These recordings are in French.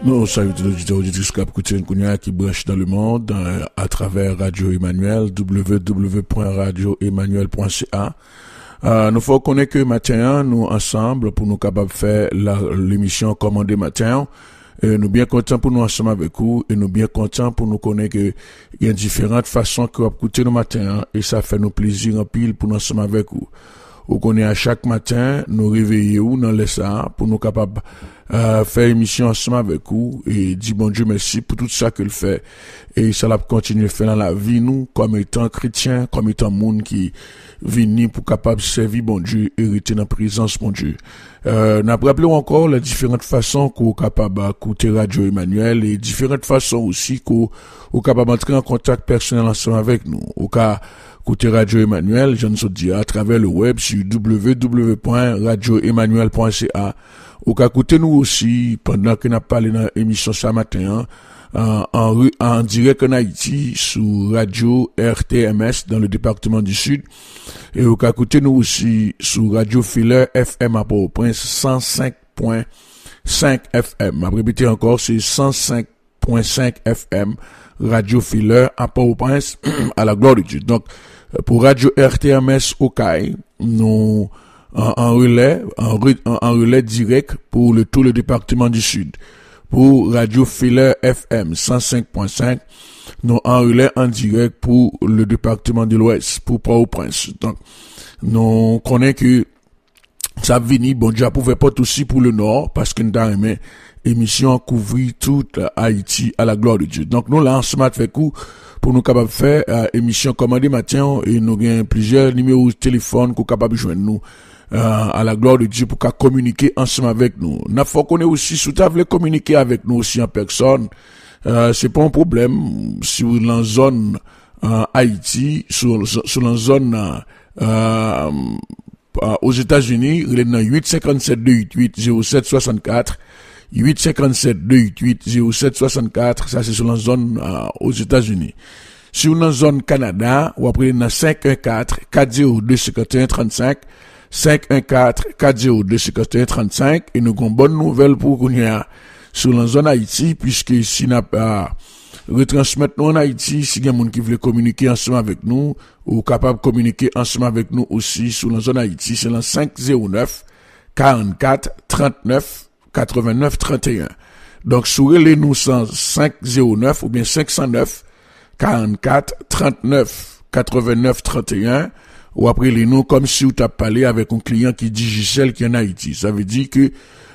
Nous saluons tous les auditeurs et auditrices qui branchent dans le monde à travers Radio Emmanuel, www.radioemmanuel.ca. Nous faut connaître que matin, nous ensemble, pour nous capables de faire l'émission Commandé matin. Nous bien contents pour nous ensemble avec vous et nous bien contents pour nous connaître que il y a différentes façons que vous écoutez nos matins et ça fait nous plaisir en pile pour nous ensemble avec vous. Vous connaissez à chaque matin, nous réveillons dans les ça pour nous capables faire émission ensemble avec vous et dire bon Dieu merci pour tout ça qu'il fait et ça l'a continuer à faire dans la vie nous comme étant chrétiens, comme étant monde qui vient pour capable servir bon Dieu, hériter dans la présence bon Dieu. N'a rappelé encore les différentes façons qu'on capable écouter Radio Emmanuel et différentes façons aussi qu'on capable entrer en contact personnel ensemble avec nous. Au cas écouter Radio Emmanuel, je ne dis à travers le web sur www.radioemmanuel.ca. Ou qu'à écouter nous aussi pendant que nous parlé dans l'émission ce matin en direct en Haïti sur Radio RTMS dans le département du Sud et ou qu'à écouter nous aussi sur Radio Filer FM à Port-au-Prince 105.5 FM. Je répéter encore, c'est 105.5 FM Radio Filer à Port-au-Prince à la gloire de Dieu. Donc pour Radio RTMS au CAI, nous en relais direct pour tout le département du Sud. Pour Radio Filer FM 105.5, nous en relais en direct pour le département de l'Ouest, pour Port-au-Prince. Donc, nous connaissons que ça vient, bon Dieu, pouvait pas aussi pour le Nord, parce que nous avons émission couvrir toute Haïti à la gloire de Dieu. Donc, nous, là, en ce matin, pour nous capables de faire émission commandée matin, et nous avons plusieurs numéros de téléphone qu'on capable de joindre nous. À la gloire de Dieu pour qu'à communiquer ensemble avec nous. N'a faut qu'on ait aussi, si vous voulez communiquer avec nous aussi en personne, c'est pas un problème. Si vous êtes dans la zone Haïti, sur la zone aux États-Unis, il est dans 857-288-0764, 857-288-0764, ça c'est sur la zone aux États-Unis. Si vous êtes dans la zone Canada, vous appelez dans 514-402-5135, 514-402-5135 et nous avons une bonne nouvelle pour qu'on y a sur la zone Haïti puisque si n'a pas retransmettre nous en Haïti, si il y a des gens qui veulent communiquer ensemble avec nous ou capable de communiquer ensemble avec nous aussi sur la zone Haïti, c'est la 509 44 39 89 31. Donc sur les nous 509 ou bien 509 44 39 89 31 ou après les noms comme si vous t'as parlé avec un client qui dit Gisèle qui est en Haïti. Ça veut dire que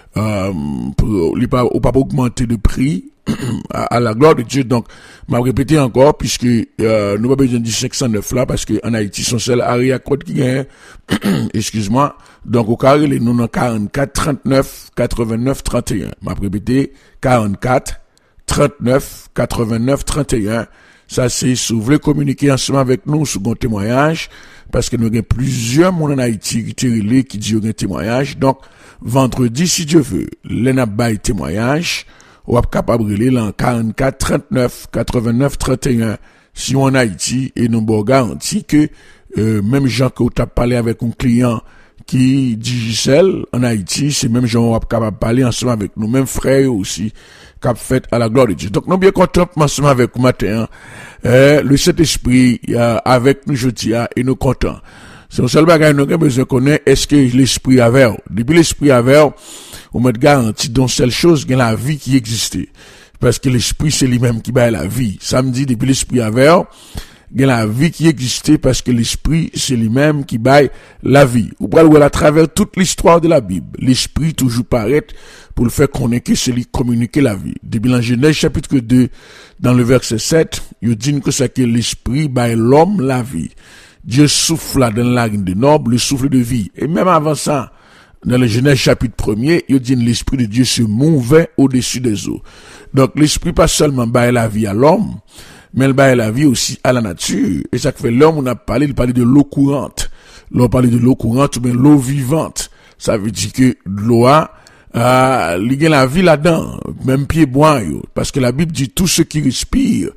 on pas augmenter de prix à la gloire de Dieu. Donc m'a répété encore puisque nous pas besoin de 509 là parce que en Haïti son seul area code qui est excuse-moi. Donc au carré les noms 44 39 89 31. M'a répété 44 39 89 31. Ça, c'est, si vous voulez communiquer ensemble avec nous sur un témoignage, parce que nous avons plusieurs monde en Haïti qui disent un témoignage. Donc, vendredi, si Dieu veut, les n'a pas témoignage, on est capable de relire en 44, 39, 89, 31, si on en Haïti, et nous avons garanti que, même gens que vous avez parlé avec un client qui dit Gisèle en Haïti, c'est même gens qui sont capables de parler ensemble avec nous, même frères aussi, cap fait à la gloire de Dieu. Donc, nous bien contents ensemble avec vous matin, le Saint-Esprit, avec nous jeudi, et nous contents. C'est le seul bagage nous avons besoin de connaître, est-ce que l'Esprit avait, depuis l'Esprit avait, on m'a garanti d'une seule chose, qu'il y a la vie qui existait. Parce que l'Esprit, c'est lui-même qui bat la vie. Samedi, depuis l'Esprit avait, il y a la vie qui existait parce que l'Esprit, c'est lui-même qui baille la vie. Ou bien, à travers toute l'histoire de la Bible, l'Esprit toujours paraît pour le faire connaître que c'est lui communiquer la vie. Depuis la Genèse chapitre 2, dans le verset 7, il dit que c'est que l'Esprit baille l'homme la vie. Dieu souffle dans la narine de noble, le souffle de vie. Et même avant ça, dans le Genèse chapitre 1er, il dit que l'Esprit de Dieu se mouvait au-dessus des eaux. Donc, l'Esprit pas seulement baille la vie à l'homme, mais elle baille la vie aussi à la nature. Et ça fait l'homme, il parlait de l'eau courante. L'on parlait de l'eau courante, ou bien l'eau vivante. Ça veut dire que l'eau il y a la vie là-dedans. Même pied bois, parce que la Bible dit tout ce qui respire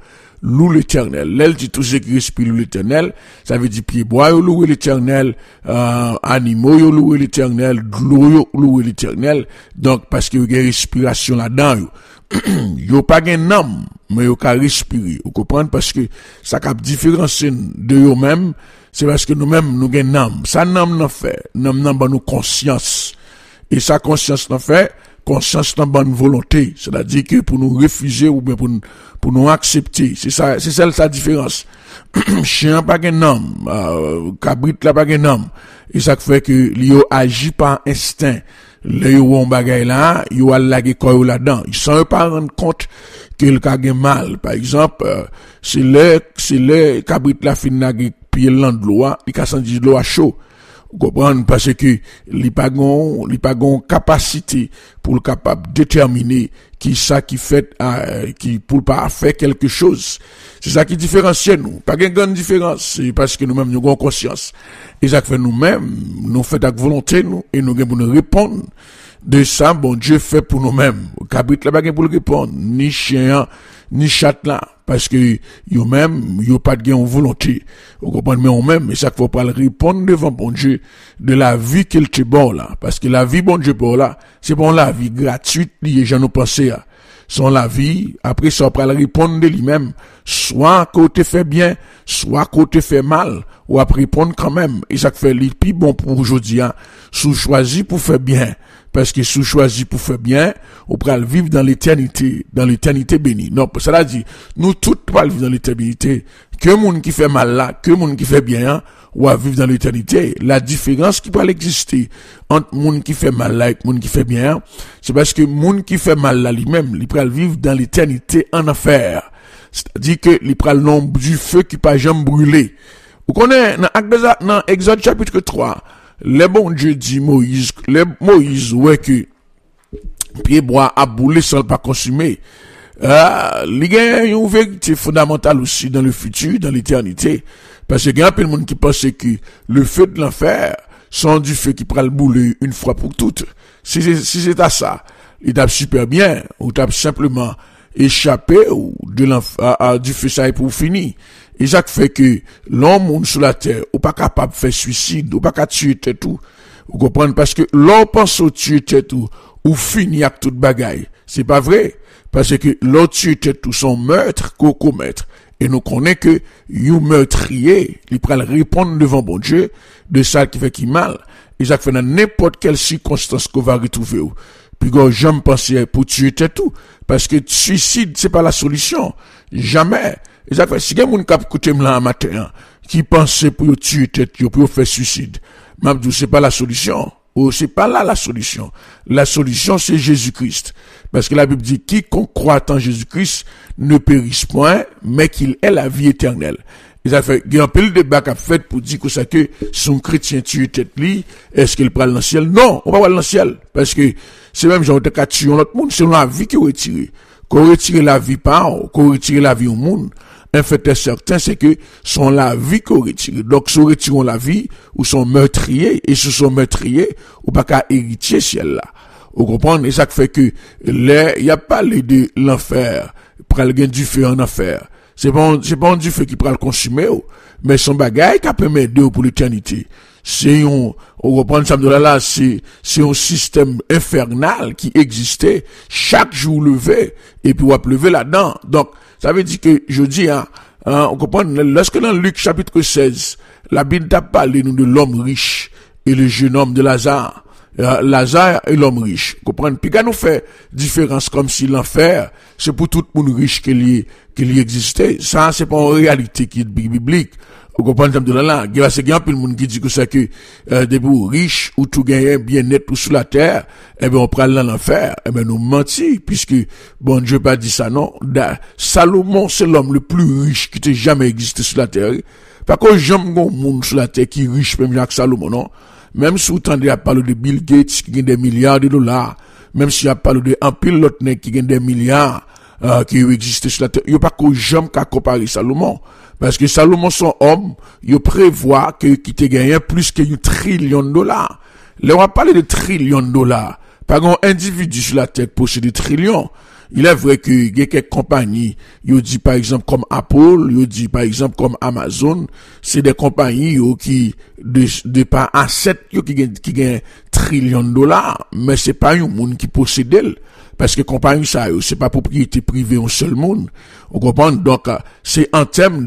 loue l'Éternel. L'elle dit tout ce qui respire loue l'Éternel. Ça veut dire pieds bois yo loue l'Éternel, animaux yo loue l'Éternel, de l'eau yo loue l'Éternel. Donc parce que y a respiration là-dedans yo. Yo pas gen âme, mais yo ka respirer. Vous comprenez parce que ça cap différencier de yo même, c'est parce que nous-mêmes nous gen âme. Ça âme n'en fait, âme n'en ba nous conscience. Et sa conscience n'en fait, conscience n'en bonne volonté. C'est-à-dire que pour nous refuser ou bien pour nous accepter. C'est ça, c'est celle sa différence. Chien pas gen âme, cabrit la pas gen âme. Et ça fait que yo agit par instinct. Le yo on bagay là, yo a lage koy là-dedans. Ils sont pas rendre compte que le ka gen mal. Par exemple, c'est le cabrit la fin lage pied lan de l'eau, il ka senti de l'eau à chaud. Vous comprenez parce que li pa gon capacité pour le capable déterminer qui ça qui fait qui pour pas faire quelque chose. C'est ça qui différencie nous. Pas une grande différence, c'est parce que nous-mêmes nous avons conscience. Et ça fait nous-mêmes, nous fait avec volonté nous et nous pour nous répondre de ça bon Dieu fait pour nous-mêmes. Cabrit là pas pour le répondre, ni chien ni chat là parce que yo même yo pas de gain volonté. Vous comprenez mais on même mais ça faut pas répondre devant bon Dieu de la vie qu'il te bon là parce que la vie bon Dieu bon là, c'est bon la vie gratuite les gens nous penser à son la vie, après ça, on va répondre de lui-même, soit côté fait bien, soit côté fait mal, ou après répondre quand même. Et ça fait le plus bon pour aujourd'hui, hein. Sous choisi pour faire bien. Parce que sous choisi pour faire bien, on pourra le vivre dans l'éternité bénie. Non, cela dit, nous tous pourrons vivre dans l'éternité. Que monde qui fait mal là, que monde qui fait bien, hein, ou à vivre dans l'éternité. La différence qui peut exister entre monde qui fait mal là et monde qui fait bien, c'est parce que monde qui fait mal là lui-même, il peut vivre dans l'éternité en enfer. C'est-à-dire que il prend l'ombre du feu qui pas jamais brûler. Vous connaissez dans Exode chapitre 3, le bon Dieu dit Moïse, ouais que pied bois a brûlé sans pas consumer. Il y a une vérité fondamentale aussi dans le futur, dans l'éternité. Parce qu'il y a un peu de monde qui pense que le feu de l'enfer sont du feu qui prend le boulet une fois pour toutes. Si c'est à ça, il tape super bien, ou tape simplement échappé ou de l'enfer, du feu ça est pour finir. Et ça fait que l'homme sur la terre, ou pas capable de faire suicide, ou pas capable de tuer tout. Vous comprenez? Parce que l'homme pense au tuer tout, ou finir avec toute bagaille. C'est pas vrai. Parce que l'autre tuer tout son meurtre qu'on commettre. Et nous connaissons que, you meurtrier, il peut répondre devant bon Dieu, de ça qui fait qui mal. Et ça fait dans n'importe quelle circonstance qu'on va retrouver. Puis, j'aime penser pour tuer tout. Parce que suicide, c'est pas la solution. Jamais. Et ça fait, si quelqu'un qui a écouté là un matin, qui pensait pour tuer pour faire suicide, Mabdou, c'est pas la solution. Ou c'est pas là la solution. La solution, c'est Jésus-Christ. Parce que la Bible dit, quiconque croit en Jésus-Christ ne périsse point, mais qu'il ait la vie éternelle. Et ça fait, il y a un peu le débat qu'a fait pour dire que ça que son chrétien tue tête li, est-ce qu'il prend dans le ciel? Non, on va pas dans le ciel. Parce que c'est même genre de cas tuer l'autre monde, c'est la vie qui retire. Qu'on retire la vie par, qu'on retire la vie au monde. Un fait certain, c'est que sont la vie qu'on retire. Donc, si on retire la vie, ou sont meurtriers, et si sont meurtriers, ou pas qu'à héritier ciel là. Vous comprenez? Et ça fait que, il y a pas les de l'enfer, pral gain du feu en enfer. C'est pas du feu qui pral consumer, mais son bagage qui peut m'aider pour l'éternité. C'est on reprend ça de là, c'est un système infernal qui existait chaque jour levé, et puis on va lever là-dedans. Donc, ça veut dire que, je dis, on comprend, lorsque dans Luc chapitre 16, la Bible t'a parlé nous de l'homme riche et le jeune homme de Lazare. Lazare et l'homme riche. Vous comprenez? Puis quand nous fait différence comme si l'enfer, c'est pour tout le monde riche qu'il y existait. Ça, c'est pas une réalité qui est biblique. Vous comprenez de là, il y a un peu de monde qui dit que c'est que, des riches ou tout gagner bien net ou sous la terre, eh ben, on prend l'enfer, eh ben, nous mentis, puisque, bon Dieu pas dit ça, non. Salomon, c'est l'homme le plus riche qui t'ait jamais existé sur la terre. Par contre, j'aime un monde sur la terre qui est riche, même Jacques Salomon, non. Même si vous tendez à parler de Bill Gates qui gagne des milliards de dollars, même si vous parlé de un pilote qui gagne des milliards, qui existent sur la terre, il n'y a pas que j'aime qu'à comparer Salomon. Parce que Salomon, son homme, il prévoit qu'il te gagne plus que $1 trillion. Là, on va parler de $1 trillion. Pas un individu sur la terre possède des trillions. Il est vrai que il y a quelques compagnies, il dit par exemple comme Apple, il dit par exemple comme Amazon, c'est des compagnies qui de par asset qui gagnent trillions de dollars, mais c'est pas un monde qui possède elle. Parce que compagnie ça, c'est pas propriété privée un seul monde. On comprend? Donc, c'est en termes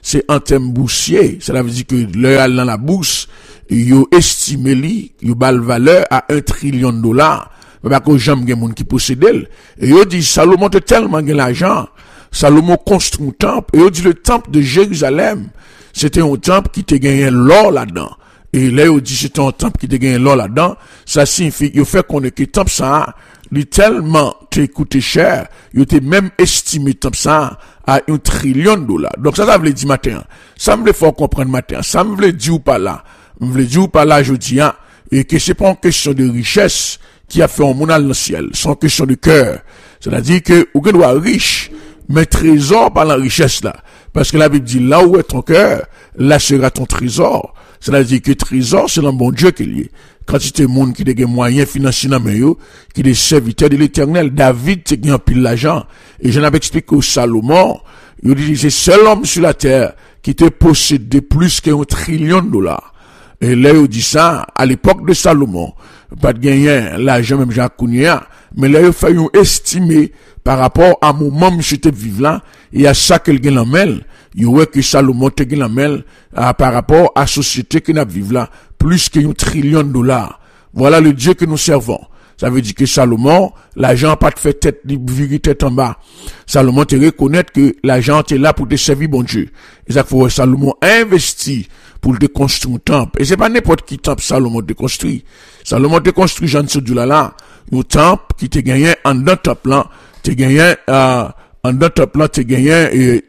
boursier. Cela veut dire que l'heure dans la bourse, yo estimé yo bal valeur à 1 trillion de dollars. Parce que jamais gen moun qui possède elle. Et yo dit, Salomon te tellement gen l'argent. Salomon construit un temple. Et yo dit, le temple de Jérusalem, c'était un temple qui te gagné l'or là-dedans. Et là, yo dit, c'était un temple qui te gagné l'or là-dedans. Ça signifie, yo fait qu'on est que temple ça, li tellement te coûté cher, yo te même estimé temple ça à 1 trillion de dollars. Donc ça veut dire matin. Ça me faut comprendre matin. Ça me veut dire ou pas là. Me veut dire ou pas là, je dis, hein. Et que c'est pas une question de richesse qui a fait un monde dans le ciel. C'est une question de cœur. C'est-à-dire que, ou que doit riche, mais trésor par la richesse là. Parce que la Bible dit, là où est ton cœur, là sera ton trésor. C'est-à-dire que trésor, c'est le bon Dieu qu'il y est. Quantité de monde qui a des moyens financiers dans le qui est des serviteurs de l'éternel. David, c'est qui a pile l'argent. Et j'en avais expliqué au Salomon, il dit, c'est seul homme sur la terre qui te possède de plus qu'un trillion de dollars. Et là, il dit ça, à l'époque de Salomon, pas de gagner l'argent même Jacques Kounia, mais là, il faut estimer par rapport à moment monsieur te vivre là, et à ça qu'il gagne la mêle, il voit que Salomon te gagne la mêle, par rapport à la société qui n'a vivre là, plus qu'un trillion de dollars. Voilà le Dieu que nous servons. Ça veut dire que Salomon, l'argent pas te fait tête, virer tête en bas. Salomon te reconnaître que l'argent est là pour te servir bon Dieu. Et ça faut Salomon investi pour te construire un temple. Et c'est pas n'importe qui temple Salomon te construit. Salomon te construit Jean de là, un temple qui te gagné en dans temple là, te gagné en dans temple là, te gagné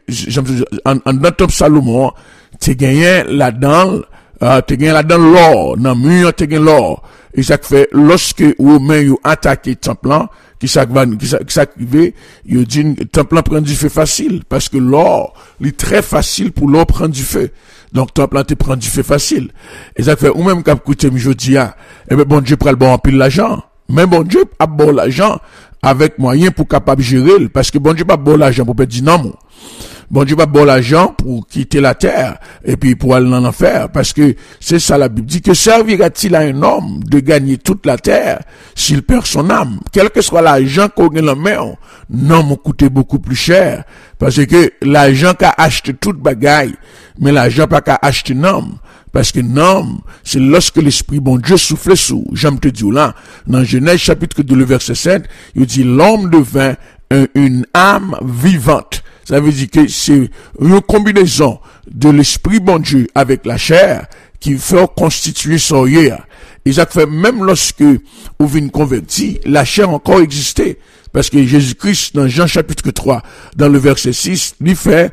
en dans temple Salomon, te gagné là-dedans, te gagné là-dedans l'or, dans mur te gagné l'or. Et ça fait lorsque Romain yo attaqué temple là, qui s'active, yo dit temple là prend du feu facile parce que l'or, il est très facile pour l'or prendre du feu. Donc temple là te prend du feu facile. Et ça fait ou même cap coûter jodi a, et ben bon Dieu prend le bon pile l'argent. Mais bon Dieu a bon l'argent avec moyen pour capable gérer parce que bon Dieu pas bon l'argent pour dire non. Bon Dieu va bon l'argent pour quitter la terre et puis pour aller en enfer parce que c'est ça la Bible dit que servira-t-il à un homme de gagner toute la terre s'il perd son âme, quel que soit l'argent qu'on gagne en main, non m'a coûté beaucoup plus cher parce que l'argent qu'a acheté toute bagaille mais l'argent pas qu'a acheté non. Parce que non, c'est lorsque l'Esprit bon Dieu souffle sous, j'aime te dire là, dans Genèse chapitre 2, le verset 7, il dit l'homme devint une âme vivante. Ça veut dire que c'est une combinaison de l'Esprit bon Dieu avec la chair qui fait constituer son hier. Et ça fait même lorsque vous venez converti, la chair encore existait. Parce que Jésus-Christ, dans Jean chapitre 3, dans le verset 6, lui fait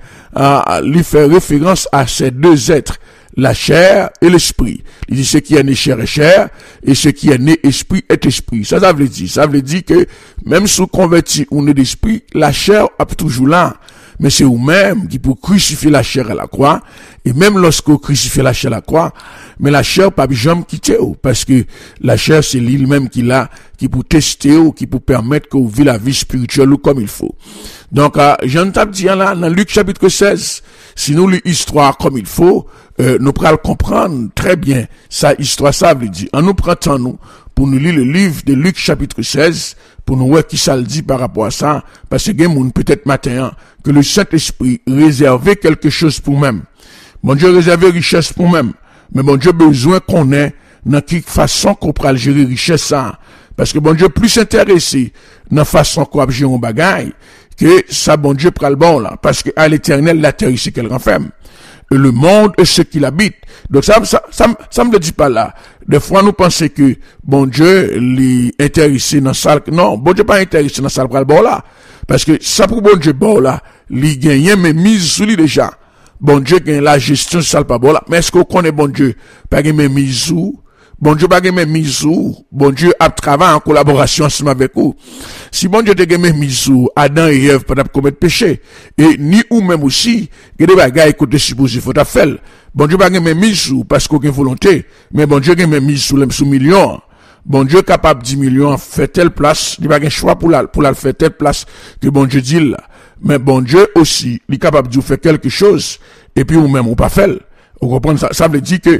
référence à ces deux êtres, la chair et l'esprit. Il dit ce qui est né chair est chair, et ce qui est né esprit est esprit. Ça veut dire que même si vous converti ou né d'esprit, la chair est toujours là. Mais c'est vous-même qui pour crucifier la chair à la croix, et même lorsque vous crucifiez la chair à la croix, mais la chair pas jamais quitter parce que la chair c'est l'île même qui l'a, qui pour tester ou qui pour permettre que vous vivez la vie spirituelle ou comme il faut. Donc, j'en tape dit là, dans Luc chapitre 16, si nous lisons l'histoire comme il faut, nous pourrons comprendre très bien sa histoire, ça veut dire, en nous prenant nous, pour nous lire le livre de Luc chapitre 16, pour nous voir qui ça le dit par rapport à ça, parce que il peut-être matin, que le Saint-Esprit réservait quelque chose pour même. Bon Dieu réservait richesse pour même, mais bon Dieu besoin qu'on ait dans quelle façon qu'on pourra gérer richesse ça. Parce que bon Dieu plus intéressé dans la façon qu'on va gérer un bagaille, que ça bon Dieu prend le bon là. Parce que à l'éternel, la terre ici qu'elle renferme. Et le monde et ce qui l'habite. Donc ça me le dit pas là. Des fois, nous pensons que bon Dieu est intéressé dans ça. Non, bon Dieu pas intéressé dans ça, le bon là. Parce que ça pour bon Dieu bon là, il gagne mais mise sous lui déjà. Bon Dieu gagne la gestion ça pas bon là. Mais est-ce qu'on connaît bon Dieu? Pas gagne mais mise sous. Bon Dieu pas gagne mise sous. Bon Dieu a travaillé en collaboration ensemble avec vous. Si bon Dieu te gagne mise sous, Adam et Ève pas commettre péché. Et ni ou même aussi, que des bagages côté supposé faut ta faire. Bon Dieu pas gagne mise sous parce qu'on a volonté. Mais bon Dieu gagne mise sous millions. bon Dieu capable 10 millions fait telle place, il pas un choix pour la faire telle place que bon Dieu dit là. Mais bon Dieu aussi, il est capable de faire quelque chose et puis ou même ou pas faire. Vous comprenez ça? Ça veut dire que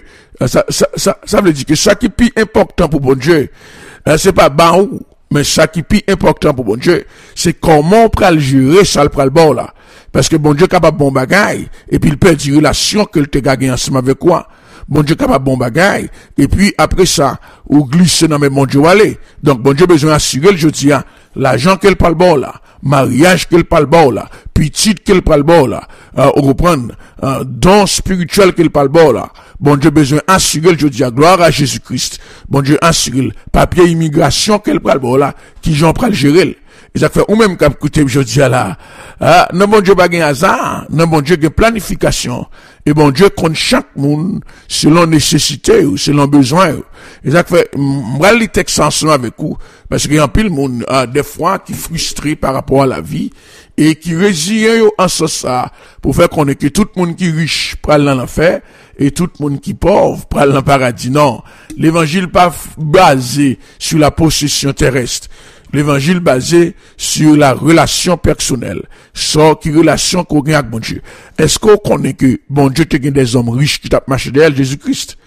ça veut dire que ça qui est plus important pour bon Dieu, c'est pas baou, mais ça qui est plus important pour bon Dieu, c'est comment on peut le gérer ça le pral bon là. Parce que bon Dieu capable bon bagaille et puis il peut dire relation que le te gagné ensemble avec quoi. Bon Dieu capable bon bagaille et puis après ça ou glisser dans même bon Dieu aller. Donc bon Dieu besoin assurer je dis l'argent qu'elle parle bon là, mariage qu'elle parle bon là, petite qu'elle parle bon là, on reprend don spirituel qu'elle parle bon là. Bon Dieu besoin assurer je dis gloire à Jésus-Christ. Bon Dieu assurer papier immigration qu'elle parle bon là qui j'en pral gérer. Et ça fait ou même quand écouter je dis là non bon Dieu pas gain hasard, non bon Dieu gain planification et bon Dieu compte chaque monde selon nécessité ou selon besoin. Et ça fait moi les textes ensemble avec vous parce qu'il y a un pile monde des fois qui frustré par rapport à la vie et qui résilient en ça pour faire qu'on est que tout le monde qui riche prend dans l'enfer et tout le monde qui pauvre prend dans le paradis. Non, l'évangile pas basé sur la possession terrestre. L'évangile basé sur la relation personnelle. Ça, qui relation qu'on a avec bon Dieu. Est-ce qu'on connaît que bon Dieu te gagne des hommes riches qui tapent marché derrière Jésus-Christ?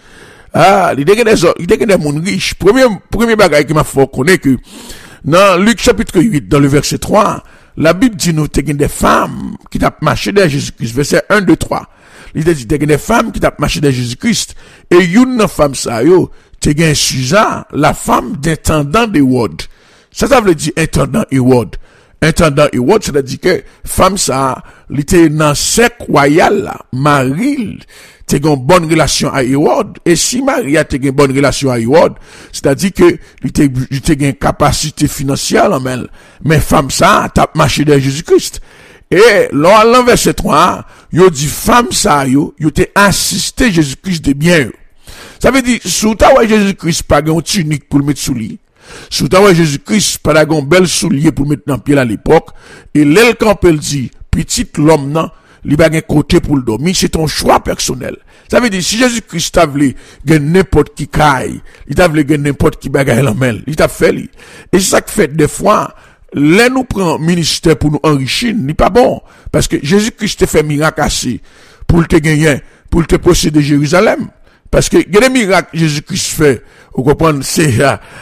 Il te gagne des hommes, il te gagne des monde riches. Premier bagage qui m'a fait connaître que, dans Luc chapitre 8, dans le verset 3, la Bible dit nous te gagne des femmes qui tapent marché derrière Jésus-Christ. Verset 1, 2, 3. Il te dit te gagne des femmes qui tapent marché derrière Jésus-Christ. Et une femme ça, yo, te gagne Susan, la femme d'intendant de Ward. Ça veut dire intendant Heward. Intendant Heward, c'est-à-dire que femme ça, il était dans sec royal là, Marie, t'as une bonne relation à Heward. Et si Marie a une bonne relation à Heward, c'est-à-dire que il était une capacité financière en elle. Mais femme ça, t'as marché de Jésus-Christ. Et là, verset 3, yo dit femme ça, yo t'es assisté Jésus-Christ de bien. Ça veut dire, sous ta ouais Jésus-Christ, pas une tunique pour le mettre sous lit. Sous ta Jésus-Christ, pas un bel soulier pour mettre dans pied à l'époque, et l'aile quand elle dit, petite l'homme, non, il va un côté pour le dormir, c'est ton choix personnel. Ça veut dire, si Jésus-Christ t'a voulu, gagne n'importe qui caille, il t'a voulu gagner n'importe qui bagaille la main, il t'a fait, et c'est ça que fait des fois, là nous prend ministère pour nous enrichir, n'est pas bon, parce que Jésus-Christ te fait miracle assez, pour te gagner, pour te posséder Jérusalem. Parce que, il y a des miracles que Jésus-Christ fait. Vous comprenez? C'est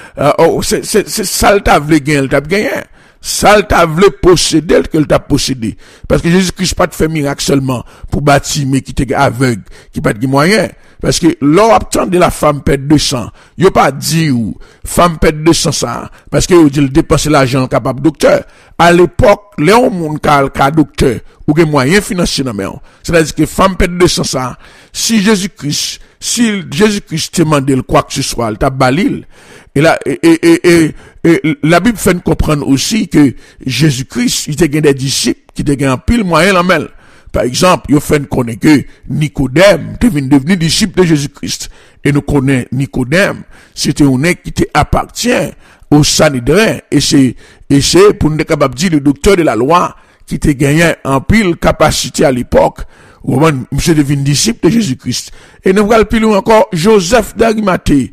ça le t'a voulu gagner, le t'a gagné. Ça le t'a voulu posséder, que le t'a possédé. Parce que Jésus-Christ pas de fait miracle seulement pour bâtir, mais qui t'est aveugle, qui pas de moyen. Parce que, l'obtention de la femme perd 200. Yo pas dit ou, femme perd 200 ça. Parce que, yo dit, dépenser l'argent capable docteur. À l'époque, Léon moun ka docteur, ou gen moyen financier nan men. C'est-à-dire que femme perd 200 ça. Si Jésus-Christ te demande quoi que ce soit, il t'a balil. Et là, la Bible fait nous comprendre aussi que Jésus-Christ, il te gen des disciples, qui te gen pile moyen la mêle. Par exemple, il fait nous connaître que Nicodème devenu disciple de Jésus-Christ. Et nous connaissons Nicodème, c'était un nègre qui te appartient au Sanhédrin. Et c'est pour nous capable de dire le docteur de la loi, qui te gagné en pile capacité à l'époque. Monsieur devenu disciple de Jésus-Christ. Et nous voyons plus loin encore Joseph d'Arimathée.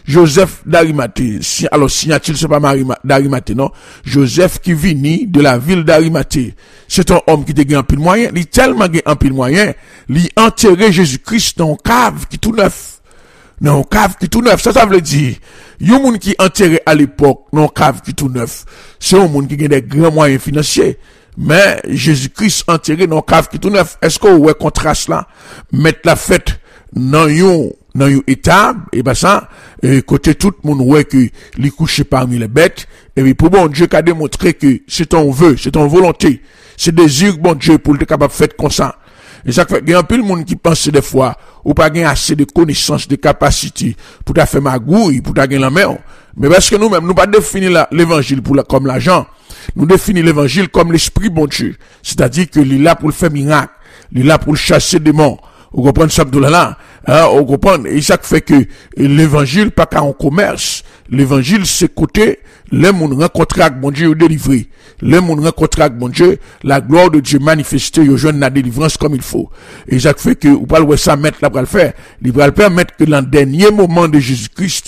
Alors signature c'est pas Marie d'Arimathée, non. Joseph qui vini de la ville d'Arimathée. C'est un homme qui te gagne en pile moyen. Il tellement gagne en pile moyen, il enterré Jésus-Christ dans une cave qui tout neuf. Dans une cave qui tout neuf. Ça veut dire, yon moun qui enterré à l'époque dans une cave qui tout neuf. C'est un moun qui gagne des grands moyens financiers. Mais Jésus-Christ enterré dans une cave qui tout neuf. Est-ce qu'on ouais contraste là? Mettre la fête dans yon étable, et ben ça, côté tout le monde ouais que li couché parmi les bêtes, et puis pour bon Dieu qu'a démontré que c'est ton vœu, c'est ton volonté, c'est désir bon Dieu pour le capable faire comme ça. Et ça fait, il y a un peu de monde qui pense des fois, ou pas gagner assez de connaissances, de capacités, pour ta faire magouille, pour ta gagner la main. Mais parce que nous-mêmes, nous pas définir l'évangile comme l'argent. Nous définissons l'évangile comme l'esprit bon Dieu. C'est-à-dire que il est là pour le faire miracle. Il est là pour le chasser des démons. Vous comprenez ça de là? Vous comprenez? Et ça fait que l'évangile pas qu'un commerce. L'évangile, c'est côté, les gens rencontrent avec bon Dieu ou délivré. Les gens rencontrent avec bon Dieu, la gloire de Dieu manifestée, ils joignent la délivrance comme il faut. Et ça fait que, ou pas le ça mettre là pour le faire. Il va le permettre que dans le dernier moment de Jésus-Christ,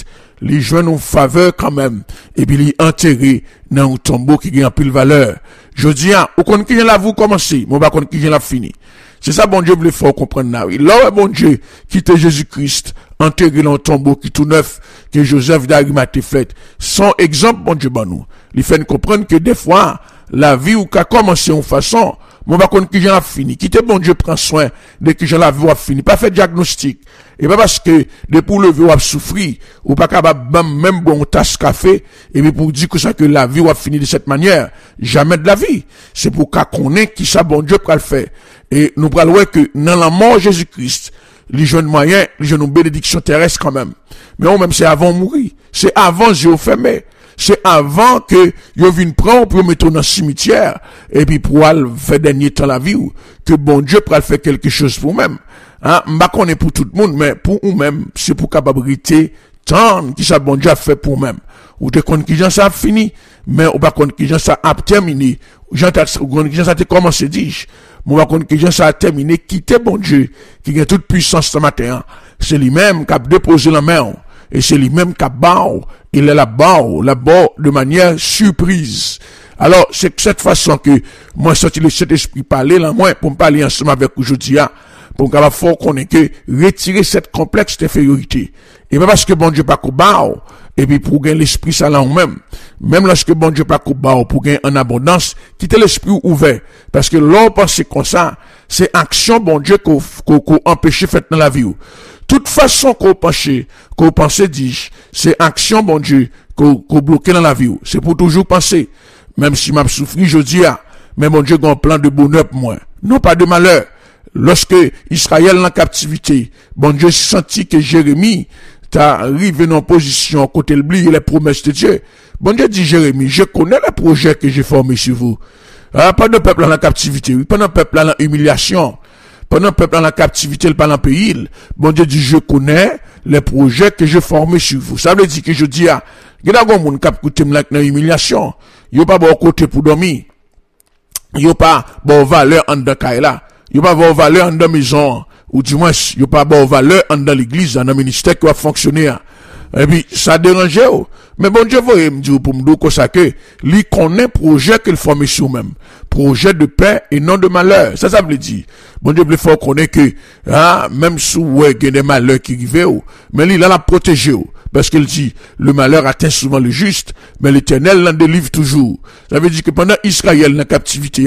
li joint une faveur quand même, et puis li enterré dans un tombeau qui gagne pile valeur. Je dis, ou qu'on qui la vous commencer, mon pas qu'on qui la fini. C'est ça, bon Dieu, voulait faut comprendre là, oui. Là, bon Dieu, qui était Jésus-Christ, enterré dans un tombeau qui tout neuf, que Joseph d'Arimathée fait. Son exemple, bon Dieu, ben nous. Il fait nous comprendre que des fois, la vie ou qu'a commencé en façon, mon pas qu'on qui la fini. Qui bon Dieu prend soin de qui la vie a fini. Pas fait diagnostic. Et pas parce que, de pour lever ou a souffri, ou pas capable même bon tasse café, et puis pour dire que ça que la vie ou a fini de cette manière. Jamais de la vie. C'est pour qu'on connaisse qui ça bon Dieu peut le faire. Et nous parlons que dans la mort de Jésus-Christ, les jeunes moyens, les jeunes bénédictions terrestres quand même. Mais on même c'est avant de mourir. C'est avant yeux fermés. C'est avant que yo vienne prendre pour mettre dans le cimetière et puis pour aller faire dernier temps la vie ou que bon Dieu pourra faire quelque chose pour même. Hein, m'pa connaît pour tout le monde mais pour nous même c'est pour capacité tant qui ça bon Dieu a fait pour même. Ou te connait qui ça a fini mais ou pas connait qui ça a terminé. Jean qui ça a commencé dis. Moi pas connait qui ça a terminé quitter bon Dieu qui a toute puissance ce matin. C'est lui-même qui a déposé la main. Et c'est lui-même qui a bao, il est là-bas de manière surprise. Alors, c'est de cette façon que, moi, sorti le Saint-Esprit parler, là, moi, pour me parler ensemble avec aujourd'hui, pour me fort connaître que, retirer cette complexe d'infériorité. Et pas parce que bon Dieu pas qu'au bao, et puis pour gagner l'esprit ça là même lorsque bon Dieu pas qu'au bao, pour gagner en abondance, quitter l'esprit ouvert. Parce que l'on pense comme ça, c'est action bon Dieu qu'on empêche fait dans la vie. Toute façon qu'on pense dit, c'est action, bon Dieu, qu'on bloque dans la vie. C'est pour toujours penser. Même si m'a souffri, je dis, mais mon Dieu, a un plan de bonheur pour moi. Non, pas de malheur. Lorsque Israël en captivité, bon Dieu sentit que Jérémie t'a arrivé dans position côté oublier les promesses de Dieu. Bon Dieu dit, Jérémie, je connais les projets que j'ai formés sur vous. Pas de peuple en la captivité, pas de peuple en humiliation. Pendant le peuple dans la captivité, pendant le pays, bon Dieu dit, je connais les projets que je formé sur vous. Ça veut dire que je dis, il y a des gens qui écoutent dans l'humiliation. Il n'y a pas bon côté pour dormir. Il n'y a pas bon valeur en dans Kaila. Il n'y a pas bon valeur en dans maison. Ou du moins, il n'y a pas bon valeur en dans l'église, dans le ministère qui va fonctionner. Et puis, ça dérange. Mais bon Dieu, vous me dire pour me dire ça que, lui connaît projet qu'il forme sur même. Projet de paix et non de malheur. Ça veut dire. Bon Dieu, il faut connaître que, même sous, il y a des malheurs qui arrivent, mais lui, il a protégé, parce qu'il dit, le malheur atteint souvent le juste, mais l'Éternel l'en délivre toujours. Ça veut dire que pendant Israël, dans la captivité,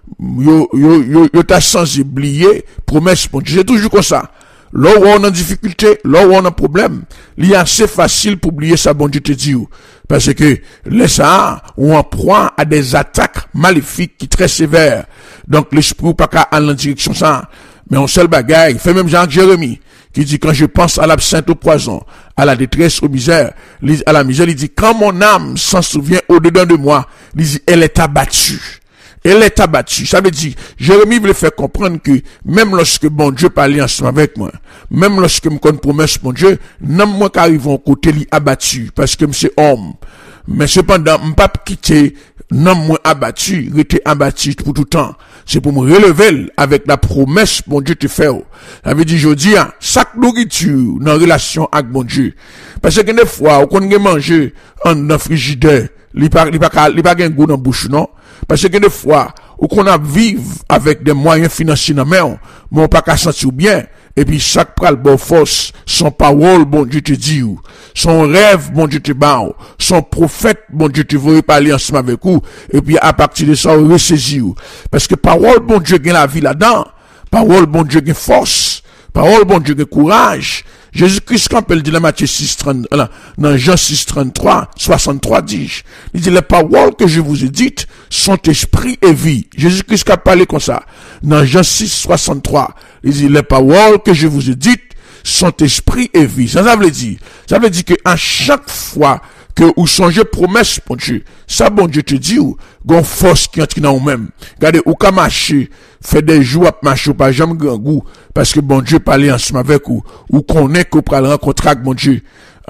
yo t'a sans oublier, promesse, bon Dieu, c'est toujours comme ça. Là où on a difficulté, là où on a problème, il est assez facile pour oublier ça, bon Dieu te dit. Parce que, les ça, on en proie à des attaques maléfiques qui très sévères. Donc, l'esprit ou pas qu'à aller en direction ça. Mais on seul bagaille, fait même Jean Jérémie, qui dit, quand je pense à l'absinthe au poison, à la détresse, aux misères, à la misère, il dit, quand mon âme s'en souvient au-dedans de moi, il dit, elle est abattue. Elle est abattue. Ça veut dire, Jérémie voulait faire comprendre que, même lorsque bon Dieu parlait ensemble avec moi, même lorsque me connais promesse, mon Dieu, non, moi qui arrive en côté, li abattu, parce que c'est homme. Mais cependant, m'pas quitter, non, moi abattu, rester abattu pour tout temps. C'est pour me relever avec la promesse, mon Dieu te fait. Ça veut dire, je dis, chaque nourriture, dans relation avec mon Dieu. Parce que des fois, on peut manger en frigidaire, il pas un goût dans la bouche, non? Parce que des fois, ou qu'on a vivre avec des moyens financiers dans main, mais on pas qu'à sentir bien. Et puis, chaque pral bon force, son parole, bon Dieu te dit, son rêve, bon Dieu te bat, son prophète, bon Dieu te veut parler ensemble avec vous. Et puis, à partir de ça, on ressaisit. Parce que parole, bon Dieu gagne la vie là-dedans. Parole, bon Dieu gagne force. Parole, bon Dieu gagne courage. Jésus-Christ, quand il dit dans Matthieu 6:30, dans Jean 6:33, 63 dit, il dit, les paroles que je vous ai dites sont esprit et vie. Jésus-Christ a parlé comme ça. Dans Jean 6:63, il dit, les paroles que je vous ai dites sont esprit et vie. Ça veut dire que à chaque fois que vous changez promesse, bon Dieu, ça, bon Dieu te dit, ou, gon force qui entre dans vous-même. Regardez, ou qu'à marcher, fait des jours à marcher, pas jamais grand goût, parce que bon Dieu parlait ensemble avec vous, ou connaît qu'on peut rencontrer avec bon Dieu.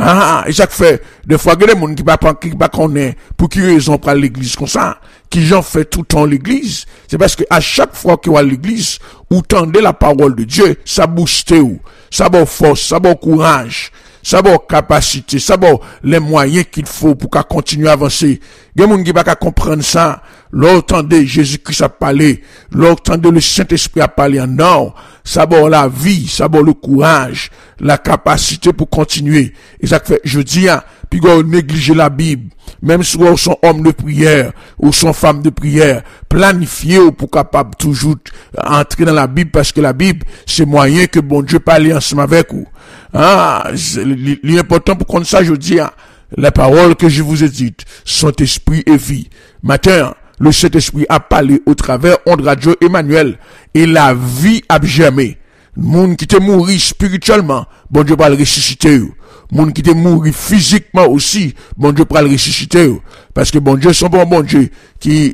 Et ça fait, des fois, il y a des gens qui pas connaît, pour qui raison pour l'église comme ça, qui j'en fait tout le temps l'église. C'est parce que à chaque fois qu'il y a l'église, ou tendez la parole de Dieu, ça booste ou, ça bon force, ça bon courage. ça bon capacité, ça bon les moyens qu'il faut pour qu'à continuer à avancer. Il y a des gens qui pas comprendre ça. L'entendez Jésus-Christ a parlé, l'entendez le Saint-Esprit a parlé. Non, ça bon la vie, ça bon le courage, la capacité pour continuer. Et ça fait, je dis, puis on négliger la Bible, même si on sont homme de prière ou sont femme de prière, planifier pour capable toujours entrer dans la Bible, parce que la Bible, c'est moyen que bon Dieu parle ensemble avec vous. L'important pour qu'on ça, je dis, la parole que je vous ai dite sont esprit et vie. Matin, le Saint-Esprit a parlé au travers Onde Radio Emmanuel, et la vie a germé. Moun qui te mouri spirituellement, bon Dieu va le ressusciter. Moun qui te mouri physiquement aussi, bon Dieu va le ressusciter. Parce que bon Dieu, son bon Dieu, qui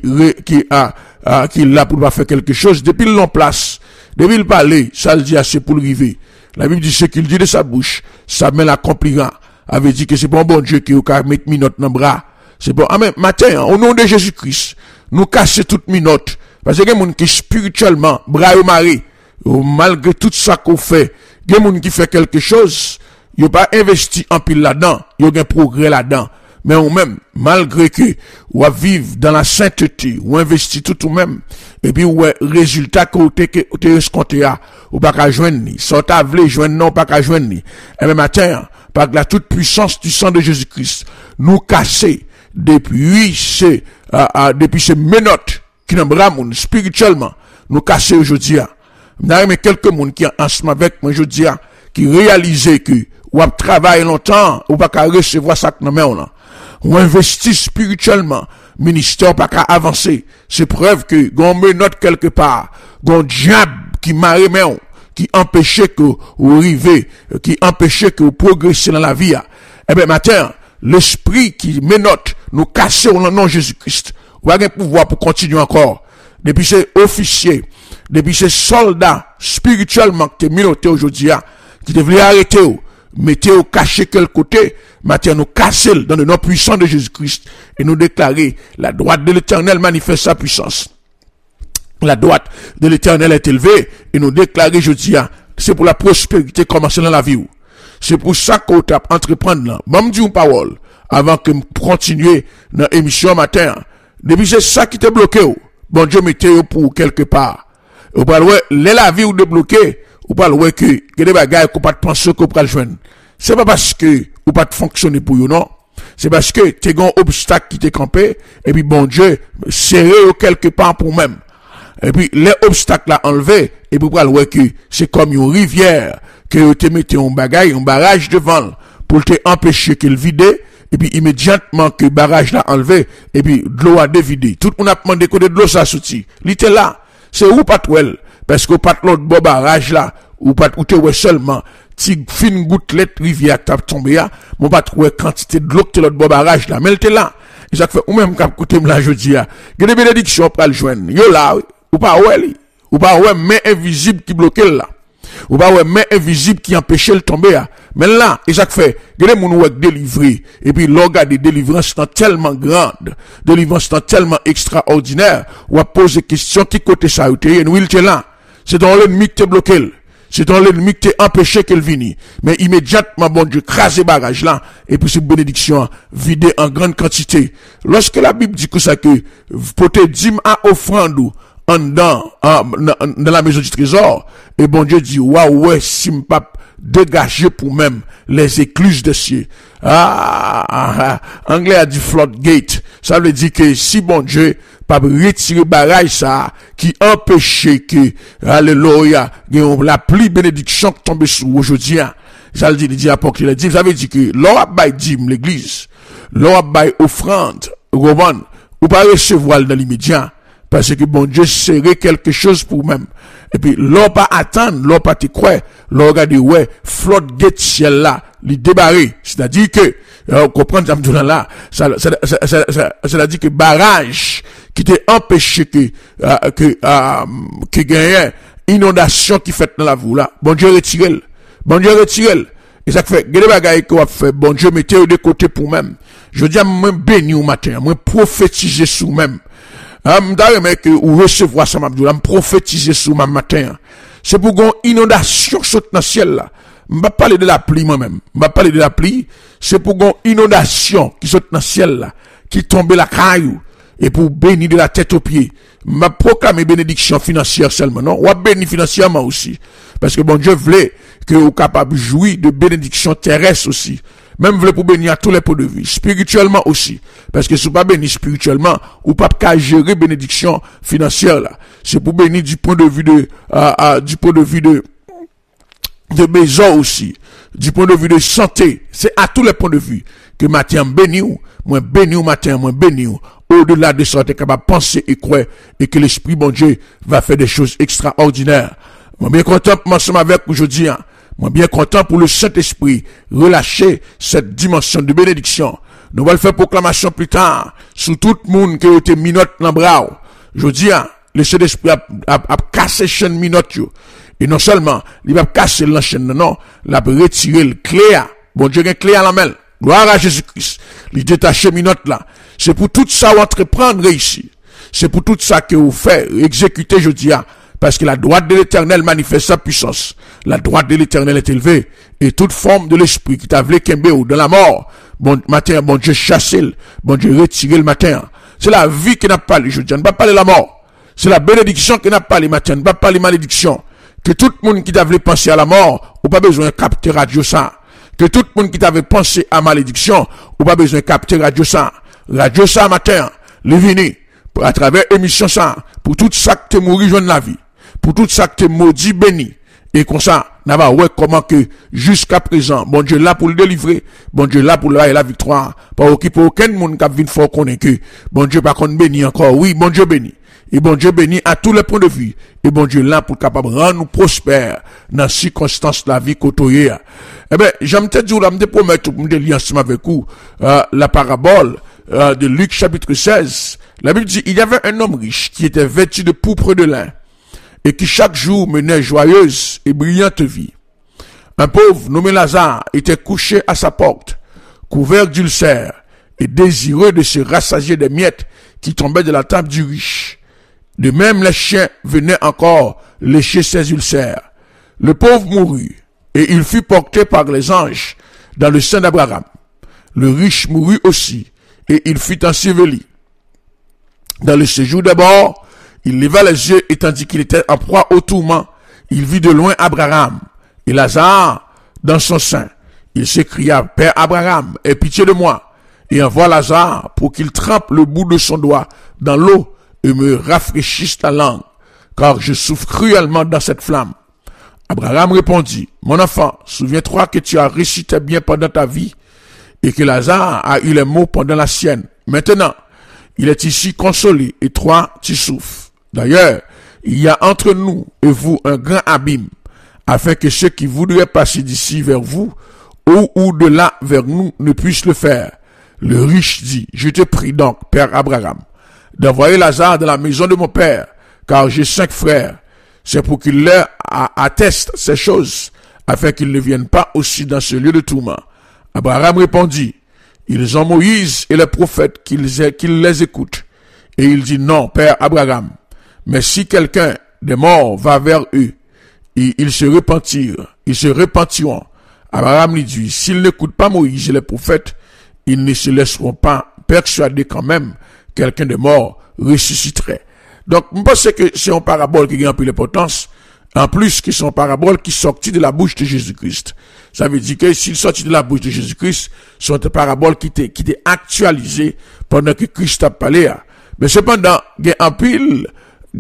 là pour faire quelque chose, depuis l'en place, depuis le parler, ça le dit assez pour le river. La Bible dit ce qu'il dit de sa bouche, ça met l'accomplira. Avait dit que c'est bon Dieu qui a mettre minote dans le bras. C'est bon. Amen. Matin, au nom de Jésus-Christ, nous casser toute minote. Parce que il y a des gens qui spirituellement, bras au mari, malgré tout ça qu'on fait, il y a des gens qui fait quelque chose, ils n'ont pas investi en pile là-dedans, ils ont un progrès là-dedans. Mais ou même, malgré que, ou à vivre dans la sainteté, ou investi tout ou même, et puis, ou résultat que ou t'es escompté à, ou pas qu'à joindre ni, sans t'avler, joindre non, pas qu'à joindre ni. Et même matin, par la toute puissance du sang de Jésus-Christ, nous casser, depuis ces menottes, qui n'ont pas spirituellement, nous casser aujourd'hui. Mais quelques monde qui ensemble avec moi aujourd'hui, qui réalisent que, ou a travaillé longtemps, ou pas qu'à recevoir ça que nous là. Ou investit spirituellement, ministère pas qu'à avancer. C'est preuve que, gon menotte quelque part, gon diable qui marre qui empêchait que vous arrivez, qui empêchait que vous progressez dans la vie. Eh bien, matin, l'esprit qui menotte, nous casser au nom de Jésus-Christ. Vous avez un pouvoir pour continuer encore. Depuis ces officiers, depuis ces soldats spirituellement que tu es menotté aujourd'hui, qui devraient arrêter, mettez au caché quel côté, matin nous casser dans le nom puissant de Jésus-Christ et nous déclarer la droite de l'Éternel manifeste sa puissance. La droite de l'Éternel est élevée et nous déclarer jeudi, c'est pour la prospérité commencer dans la vie. C'est pour ça qu'on t'a entreprendre là. Bon, dis une parole avant que me continuer dans l'émission matin. Depuis c'est ça qui te bloqué. Bon Dieu mettez pour quelque part. Ou pas la vie ou de bloquer, ou pas que des bagages qu'on pas penser qu'on peut le joindre. C'est pas parce que ou pas de fonctionner pour vous non. C'est parce que t'es un obstacle qui t'est campé et puis bon Dieu serré quelque part pour même. Et puis les obstacles là enlevés et puis pour que c'est comme une rivière que te mettez un barrage devant pour te empêcher qu'il vide et puis immédiatement que barrage là enlevé et puis de l'eau a dévidé. Tout le monde a demandé que de l'eau ça sorti. L'ité là, c'est où pas twel parce que pas l'autre bon barrage là ou pas ou te ouais seulement ti fin gouttelette rivière t'a tombé là, mon pas trouver quantité de l'eau que l'autre bon barrage là, mais l'était là. Et ça fait ou même cap côté me la jodi a. Gade bénédiction pour le joindre. Yo là ou pas ouais main invisible qui bloque là. Ou pas ouais main invisible qui empêche le tomber. Mais là, et ça fait, gade moun wèk délivré, et puis l'organe de délivrance est tellement grande, délivrance est tellement extraordinaire, ou a posé question qui côté ça ou te, nous il te là. C'est dans l'ennemi qui te bloqué. C'est dans l'ennemi qui te empêché qu'elle vienne. Mais immédiatement, bon Dieu, crase barrage là, et puis cette bénédiction vidée en grande quantité. Lorsque la Bible dit que ça que, pour te dîme à offrande, dans la maison du trésor, et bon Dieu dit, waouh, ouais, si m'pap dégager pour même les écluses de cieux. Anglais a dit floodgate. Ça veut dire que si bon Dieu pas retirer barrage ça, qui empêchait que, alléluia, la pluie bénédiction qui tombe sur aujourd'hui, ça le dit Apocalypse, ça veut dire que, l'on a bail dîme l'église, l'on a bail offrande, Roman, ou pas recevoir dans l'immédiat, parce que bon Dieu serait quelque chose pour même. Et puis, l'on pas attendre, l'on pas te croire, l'on regarde, ouais, floodgate ciel là, les débarrer. C'est-à-dire que, on comprend, là, ça veut dire que barrage, qui t'est empêché que gagne inondation qui fait dans la voie là. Bon Dieu retire. Et ça fait, gade bagaille qu'on a fait, bon Dieu mettez de côté pour même. Je dis à moi béni au matin, moi prophétiser sur même. M'dare que ou recevoir ça m'abdou, me prophétiser sur ma matin. C'est pour une inondation saute dans le ciel là. m'pa parler de la pluie moi-même. M'pa parler de la pluie, c'est pour une inondation qui saute dans le ciel là, qui tombe la caillou, et pour bénir de la tête aux pieds. M'a proclamé bénédiction financière seulement, non? Ou bénir financièrement aussi. Parce que bon Dieu voulait que vous capable de jouir de bénédiction terrestre aussi. Même voulait pour bénir à tous les points de vue. Spirituellement aussi. Parce que si vous pas bénir spirituellement, ou pas qu'à gérer bénédiction financière là. C'est pour bénir du point de vue de maison aussi. Du point de vue de santé. C'est à tous les points de vue que matin béni ou, moi béni ou matin, moi béni ou. Au-delà de ça, tu es capable de penser et croire et que l'Esprit, bon Dieu, va faire des choses extraordinaires. Moi, bien content pour m'ensemble avec aujourd'hui, hein. Moi, bien content pour le Saint-Esprit relâcher cette dimension de bénédiction. Nous allons faire proclamation plus tard sur tout le monde qui a été minote dans le bras. Je dis, hein, le Saint-Esprit a cassé chaîne minote, yo. Et non seulement, il va casser la chaîne, non, il va retirer le clé. Bon Dieu, il y a un clé à la main. Gloire à Jésus-Christ. Il détache minote là. C'est pour tout ça vous entreprendre ici. C'est pour tout ça que vous faites, exécuter, je dis, parce que la droite de l'Éternel manifeste sa puissance. La droite de l'Éternel est élevée. Et toute forme de l'esprit qui t'a voulu kembe ou dans la mort, bon matin, bon Dieu chasse, bon Dieu retire le matin. C'est la vie qui n'a pas parlé, je dis, ne pas parler la mort. C'est la bénédiction qui n'a pas parlé matin, ne pas parler malédiction. Que tout le monde qui t'a voulu penser à la mort, ou pas besoin de capter radio ça. Que tout le monde qui t'avait pensé à malédiction, ou pas besoin de capter radio ça. Radio ça matin, les vini, à travers émission ça, pour tout ça que t'es mouru joindre la vie, pour tout ça que t'es maudit béni, et comme ça, n'a pas ouais comment que jusqu'à présent, bon Dieu là pour le délivrer, bon Dieu là pour le la victoire, pas occuper aucun monde qui a venu fort connaître que, bon Dieu pas qu'on béni encore, oui, bon Dieu béni. Et bon Dieu bénit à tous les points de vue. Et bon Dieu là pour capable rendre nous prospères dans les circonstances de la vie côtoyée. Eh ben, j'aime te dire, j'aime te promettre, pour me lire ensemble avec vous, la parabole, de Luc chapitre 16. La Bible dit, il y avait un homme riche qui était vêtu de pourpre de lin et qui chaque jour menait joyeuse et brillante vie. Un pauvre nommé Lazare était couché à sa porte, couvert d'ulcères et désireux de se rassasier des miettes qui tombaient de la table du riche. De même, les chiens venaient encore lécher ses ulcères. Le pauvre mourut, et il fut porté par les anges dans le sein d'Abraham. Le riche mourut aussi, et il fut enseveli. Dans le séjour d'abord, il leva les yeux, et tandis qu'il était en proie au tourment, il vit de loin Abraham et Lazare dans son sein. Il s'écria, « Père Abraham, aie pitié de moi, et envoie Lazare pour qu'il trempe le bout de son doigt dans l'eau, et me rafraîchisse la langue, car je souffre cruellement dans cette flamme. » Abraham répondit, « Mon enfant, souviens-toi que tu as récité bien pendant ta vie, et que Lazare a eu les maux pendant la sienne. Maintenant, il est ici consolé, et toi, tu souffres. D'ailleurs, il y a entre nous et vous un grand abîme, afin que ceux qui voudraient passer d'ici vers vous, ou de là vers nous, ne puissent le faire. » Le riche dit, « Je te prie donc, Père Abraham, d'envoyer Lazare dans la maison de mon père, car j'ai 5 frères. C'est pour qu'il leur atteste ces choses, afin qu'ils ne viennent pas aussi dans ce lieu de tourment. » Abraham répondit, « Ils ont Moïse et les prophètes qu'ils les écoutent. » Et il dit, « Non, Père Abraham, mais si quelqu'un des morts va vers eux, et ils se repentiront. » Abraham lui dit, « S'ils n'écoutent pas Moïse et les prophètes, ils ne se laisseront pas persuader quand même quelqu'un de mort ressusciterait. » Donc, je pense que c'est une parabole qui a un peu d'importance, en plus que c'est une parabole qui sortit de la bouche de Jésus-Christ. Ça veut dire que s'il sortit de la bouche de Jésus-Christ, c'est une parabole qui était actualisée pendant que Christ a parlé. Mais cependant, il y a un pile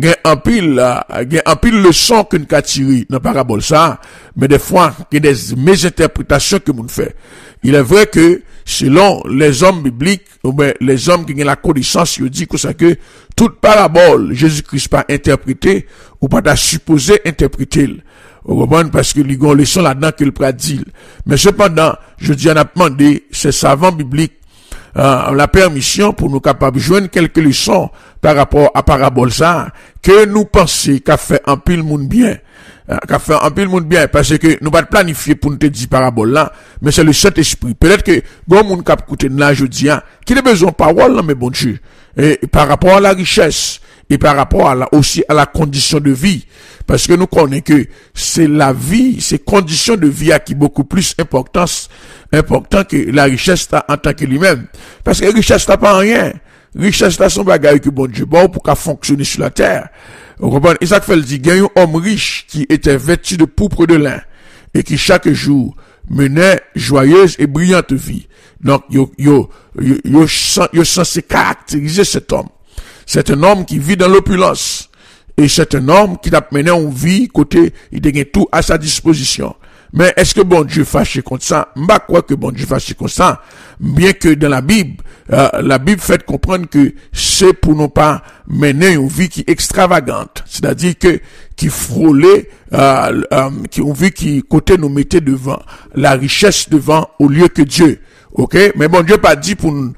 leçon que nous avons tiré dans la parabole ça, mais des fois, il y a des mésinterprétations que nous fait. Il est vrai que, selon les hommes bibliques, ou bien les hommes qui ont la connaissance, ils disent que toute parabole, Jésus-Christ pas interprété, ou pas supposé interpréter. Vous comprenez? Parce que les gens leçon là-dedans qu'il prédit. Mais cependant, je dis, on a demandé, ces savants bibliques, la permission pour nous capables de joindre quelques leçons par rapport à parabole ça, que nous pensons qu'a fait un pile monde bien. Parce que nous pas planifier pour nous te dire parabole là, mais c'est le Saint-Esprit. Peut-être que, bon monde cap écouter là, je dis, qui a besoin de parole là, mais bon Dieu. Et par rapport à la richesse, et par rapport aussi à la condition de vie. Parce que nous connaissons que c'est la vie, c'est conditions de vie qui beaucoup plus important que la richesse en tant que lui-même. Parce que la richesse n'a pas rien. Richesse là son bagage que bon Dieu bon pour qu'à fonctionner sur la terre. Vous comprenez? Isaac fait dit, il y a un homme riche qui était vêtu de pourpre de lin et qui chaque jour menait joyeuse et brillante vie. Donc, yo censé caractériser cet homme. C'est un homme qui vit dans l'opulence. Et c'est un homme qui a mené une vie côté, il a tout à sa disposition. Mais est-ce que bon Dieu fâché contre ça? M'ba crois que bon Dieu fâché contre ça. Bien que dans la Bible fait comprendre que c'est pour ne pas mener une vie qui est extravagante. C'est-à-dire que, qui frôlait, qui une vie qui, côté nous mettait devant, la richesse devant au lieu que Dieu. Ok? Mais bon Dieu pas dit pour nous,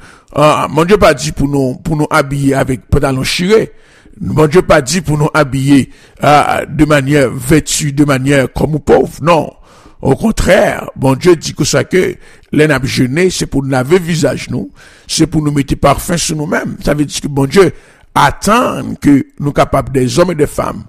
pour nous habiller avec pantalon chiré. Bon Dieu pas dit pour nous habiller, de manière vêtue, de manière comme pauvre. Non. Au contraire, bon Dieu dit que ça que les n'a jeûné, c'est pour nous laver le visage nous, c'est pour nous mettre parfum sur nous-mêmes. Ça veut dire que bon Dieu attend que nous capables des hommes et des femmes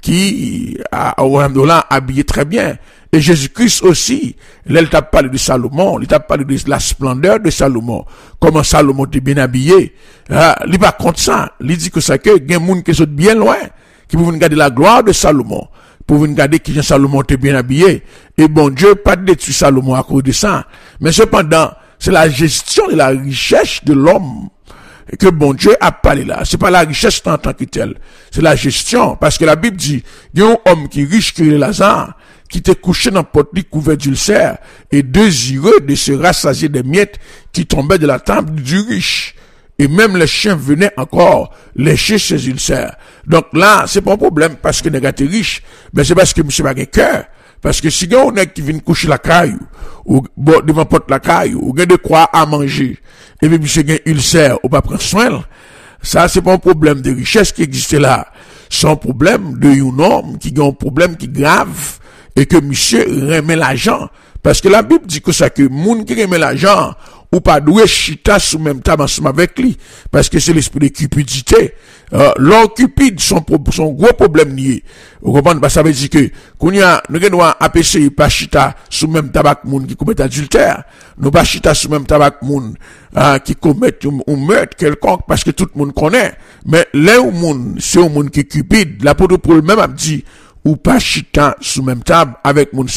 qui, habillés très bien. Et Jésus-Christ aussi, là, il t'a parlé de Salomon, il t'a parlé de la splendeur de Salomon, comment Salomon était bien habillé. Il va contre ça, il dit que ça que, il y a des gens qui sont bien loin, qui peuvent regarder la gloire de Salomon. Pour vous regarder qui Salomon était bien habillé. Et bon Dieu, pas détruit Salomon à cause de ça. Mais cependant, c'est la gestion de la richesse de l'homme que bon Dieu a parlé là. C'est pas la richesse en tant que telle. C'est la gestion. Parce que la Bible dit, il y a un homme qui est riche, qui est Lazare, qui était couché dans le lit couvert d'ulcères et désireux de se rassasier des miettes qui tombaient de la table du riche. Et même les chiens venaient encore lécher ses ulcères. Donc là, c'est pas un problème parce que les gars sont riches, mais c'est parce que monsieur n'a pas de cœur. Parce que si on est qui vient coucher la caille, ou devant porte la caille, ou gagne de quoi à manger, et puis monsieur gagne ulcère, ou pas prendre soin, ça c'est pas un problème de richesse qui existe là. C'est un problème de un homme qui a un problème qui est grave, et que monsieur remet l'argent. Parce que la Bible dit que ça que moun qui remet l'argent, ou pas doué chita sous même table ensemble avec lui, parce que c'est l'esprit de cupidité. L'homme cupide, son gros problème lié. Vous comprenez? Parce que ça veut dire que, qu'on y a, nous devons appeler pas chita sous même tabac moun qui commet adultère. Nous pas chita sous même tabac moun, qui commet un meurtre quelconque, parce que tout le monde connaît. Mais là où moun, c'est un monde qui est cupide. L'apôtre Paul même a dit, ou pas chita sous même table avec moun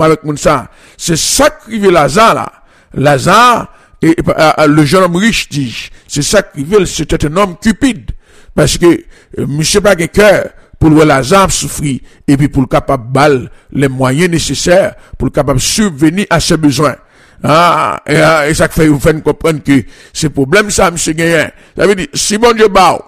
ça. C'est ça qui veut Lazare là. Lazare, et le jeune homme riche dit, c'est ça qui veut, c'était un homme cupide. Parce que, monsieur pas de cœur pour le Lazare souffrir, et puis pour le capable balle les moyens nécessaires, pour le capable subvenir à ses besoins. Et ça fait vous faire comprendre que ce problème, ça, monsieur Gagnon. Ça veut dire, si bon Dieu bat,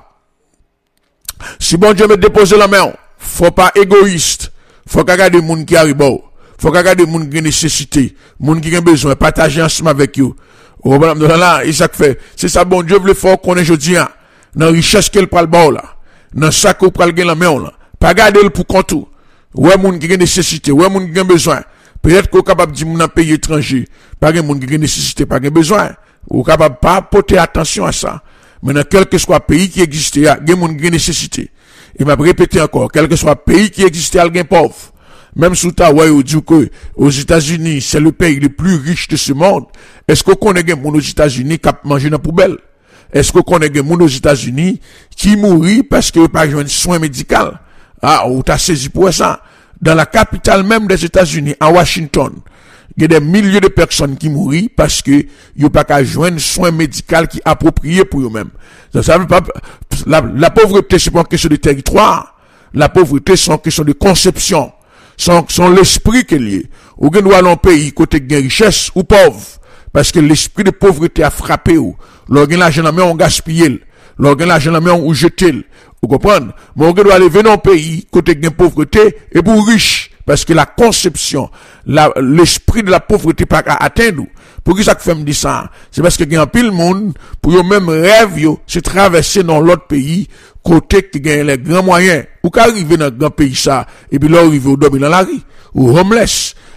si bon Dieu me dépose la main, faut pas égoïste, faut qu'à regarder les gens qui arrivent, faut qu'à regarder les gens qui ont nécessité, les gens qui ont besoin, partager ensemble avec eux. Là, et ça fait, c'est ça bon Dieu veut faire qu'on est aujourd'hui, dans la richesse qu'elle parle bas là, dans ça qu'on parle la main là, pas garder le pour compte tout. Ouais, moun qui ont nécessité, ouais, moun qui ont besoin. Peut-être qu'on est capable de dire moun en pays étranger, pas de moun qui ont nécessité, pas de besoin. Ou capable pas porter attention à ça. Mais dans quel que soit le pays qui existe, il y a des moun qui ont nécessité. Et m'a répété encore, quel que soit le pays qui existe, il y a des pauvres. Même sous ta ouais, on dit que aux États-Unis, c'est le pays le plus riche de ce monde. Est-ce qu'on connaît des gens aux États-Unis qui mangent dans la poubelle? Est-ce qu'on connaît des gens aux États-Unis qui mourent parce que pas besoin de soins médicaux? Ou t'as saisi pour ça? Dans la capitale même des États-Unis, à Washington, il y a des milliers de personnes qui mourent parce que ils n'ont pas qu'à joindre soins médicaux qui appropriés pour eux-mêmes. Ça veut pas, la pauvreté, c'est pas une question de territoire. La pauvreté, c'est une question de conception. Sont l'esprit qui est lié. Ou bien nous allons pays côté de richesse ou pauvre. Parce que l'esprit de pauvreté a frappé ou. Lorsqu'on a l'argent dans la main, on gaspille. Lorsqu'on a l'argent dans la main, on jette. Vous comprenez? Mais on doit aller venir dans un pays côté de pauvreté et pour riche. Parce que la conception, l'esprit de la pauvreté pas à atteindre. Pour qui ça fait me dire ça? C'est parce que il y a un pile monde, pour eux même rêve, se traverser dans l'autre pays, côté qui gagne les grands moyens. Ou qu'arriver dans le grand pays ça, et puis là, arriver au dormir dans la rue, ou homeless.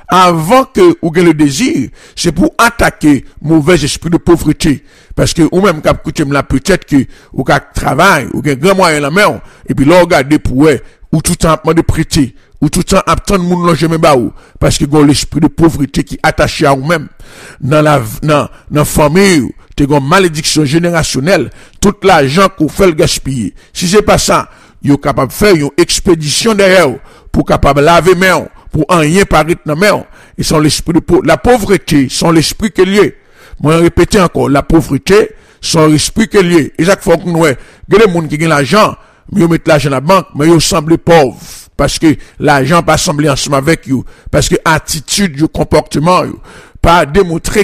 avant que ou gain le désir, c'est pour attaquer mauvais esprit de pauvreté. Parce que ou même cap coutume là peut-être que ou ka travail, ou gain grand moyen la main, et puis là regarder pour ou tout le temps de prêter, ou tout le temps attendre moun loger même ba ou, parce que gon l'esprit de pauvreté qui attaché à ou même dans famille, t'es gon malédiction générationnelle, tout l'argent qu'on fait le gaspiller. Si c'est pas ça, yo capable faire une expédition derrière pour capable laver main pour en rien paraître dans main. Et sont l'esprit de la pauvreté, sont l'esprit que lié. Moi répéter encore, la pauvreté, son l'esprit que lié. Et chaque fois que nous les monde qui gagne l'argent, ils mettent l'argent dans la banque, mais ils semblent pauvres parce que l'argent pas semblé ensemble avec eux, parce que attitude, comportement, pas démontrer